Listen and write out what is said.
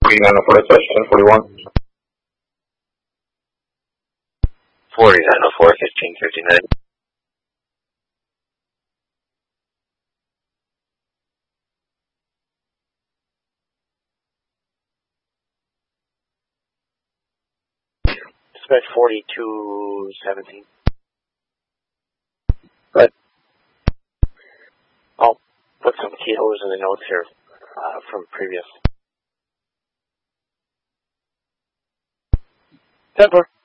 4904 1041. 4904 1559. Dispatch 4217. Right. I'll put some keyholes in the notes here from previous. 10-4.